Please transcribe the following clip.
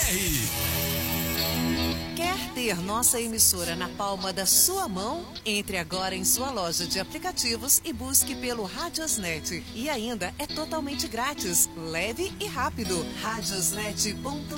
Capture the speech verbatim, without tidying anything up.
Quer ter nossa emissora na palma da sua mão? Entre agora em sua loja de aplicativos e busque pelo Radiosnet. E ainda é totalmente grátis, leve e rápido. radiosnet ponto